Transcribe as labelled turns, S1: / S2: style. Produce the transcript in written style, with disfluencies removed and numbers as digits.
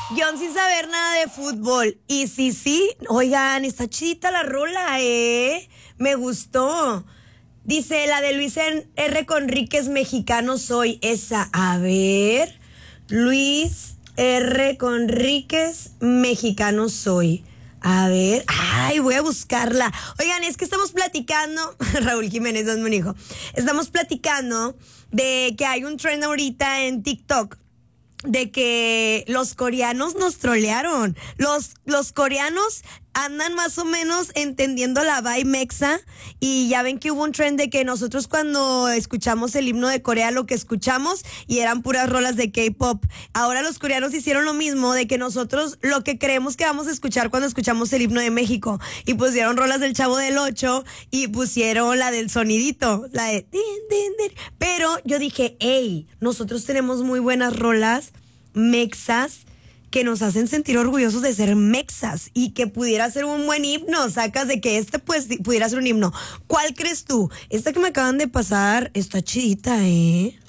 S1: Guión sin saber nada de fútbol. Y sí, oigan, está chidita la rola, me gustó. Dice la de Luis R. Conríquez, mexicano soy. Esa, a ver. Luis R. Conríquez, mexicano soy. A ver, ay, voy a buscarla. Oigan, es que estamos platicando, Raúl Jiménez es mi hijo. Estamos platicando de que hay un trend ahorita en TikTok de que los coreanos nos trolearon. Los coreanos andan más o menos entendiendo la vibe mexa, y ya ven que hubo un trend de que nosotros cuando escuchamos el himno de Corea lo que escuchamos y eran puras rolas de K-pop. Ahora los coreanos hicieron lo mismo, de que nosotros lo que creemos que vamos a escuchar cuando escuchamos el himno de México, y pusieron rolas del Chavo del Ocho y pusieron la del sonidito, la de din, din, din. Pero yo dije, hey, nosotros tenemos muy buenas rolas mexas que nos hacen sentir orgullosos de ser mexas, y que pudiera ser un buen himno. Sacas de que pues pudiera ser un himno. ¿Cuál crees tú? Esta que me acaban de pasar está chidita,